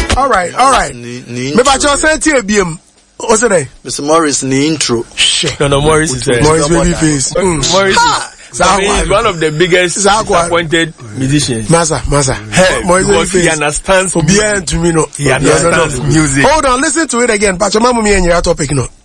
All right. Me ba cho say tie biem. O say dey. Mr. Morris ni intro. No, Morris is Morris baby face. Morris is one of the biggest disappointed musicians. Masa. Hey, because he understands to me no. He understands music. Hold on, listen to it again. But your mama me and your topic no.